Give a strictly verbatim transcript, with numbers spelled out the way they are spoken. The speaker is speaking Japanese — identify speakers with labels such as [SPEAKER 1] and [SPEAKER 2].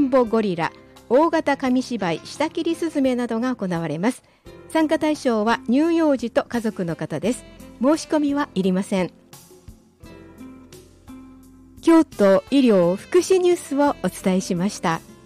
[SPEAKER 1] ンボゴリラ、大型紙芝居下切りスズメなどが行われます。参加対象は乳幼児と家族の方です。申し込みはいりません。京都医療福祉ニュースをお伝えしました。